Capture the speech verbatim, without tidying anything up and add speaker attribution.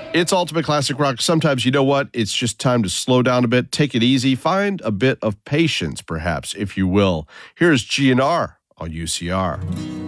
Speaker 1: It's Ultimate Classic Rock. Sometimes, you know what? It's just time to slow down a bit, take it easy, find a bit of patience, perhaps, if you will. Here's G N R on U C R.